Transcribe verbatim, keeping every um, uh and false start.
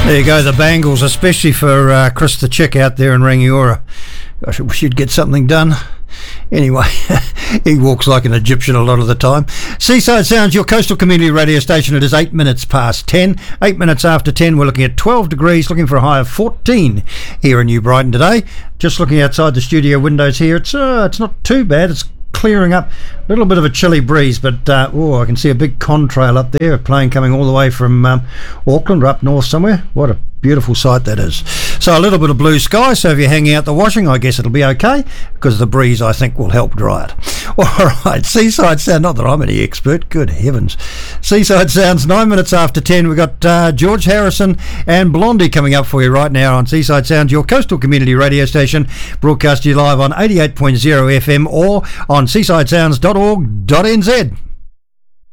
There you go, the Bangles, especially for uh, Chris the Chick out there in Rangiora. Gosh, I wish he'd get something done. Anyway, he walks like an Egyptian a lot of the time. Seaside Sounds, your coastal community radio station. It is eight minutes past ten. Eight minutes after ten, we're looking at twelve degrees, looking for a high of fourteen here in New Brighton today. Just looking outside the studio windows here, it's uh, it's not too bad. It's clearing up, a little bit of a chilly breeze, but uh, oh, I can see a big contrail up there, a plane coming all the way from um, Auckland or up north somewhere. What a beautiful sight that is. So a little bit of blue sky, so if you're hanging out the washing, I guess it'll be okay, because the breeze, I think, will help dry it. All right, Seaside Sound, not that I'm any expert, good heavens. Seaside Sounds, nine minutes after ten. We've got uh, George Harrison and Blondie coming up for you right now on Seaside Sounds, your coastal community radio station, broadcast you live on eighty-eight point zero F M or on seaside sounds dot org dot n z.